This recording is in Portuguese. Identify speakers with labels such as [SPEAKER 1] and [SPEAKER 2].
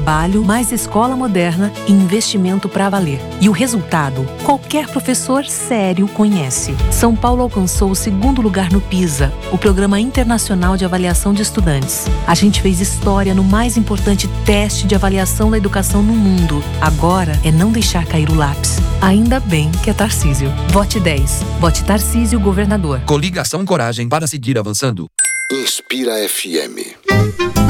[SPEAKER 1] trabalho, mais escola moderna e investimento pra valer. E o resultado, qualquer professor sério conhece. São Paulo alcançou o 2º lugar no PISA, o Programa Internacional de Avaliação de Estudantes. A gente fez história no mais importante teste de avaliação da educação no mundo. Agora é não deixar cair o lápis. Ainda bem que é Tarcísio. Vote 10. Vote Tarcísio, governador.
[SPEAKER 2] Coligação Coragem para seguir avançando.
[SPEAKER 3] Inspira FM.